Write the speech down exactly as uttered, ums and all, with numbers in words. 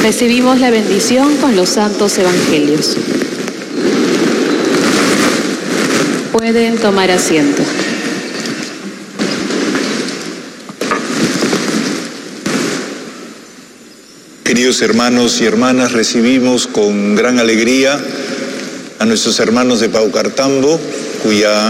Recibimos la bendición con los santos evangelios. Pueden tomar asiento. Queridos hermanos y hermanas, recibimos con gran alegría a nuestros hermanos de Paucartambo, cuya